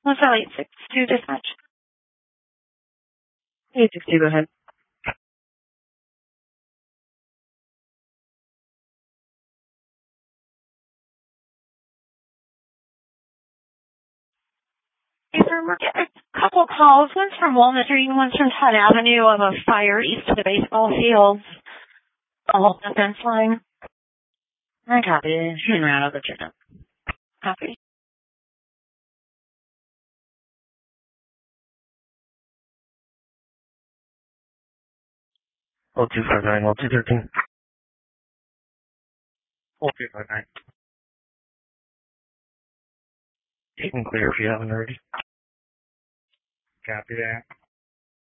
What's that, 862 dispatch? 862, go ahead. Hey, sir, we're getting a couple calls. One's from Walnut Street and one's from Todd Avenue of a fire east of the baseball fields along the fence line. I copy. Hang around, I'll go check out. Copy. Oh, 259, well, 213. Oh, 259. You can clear if you haven't already. Copy that.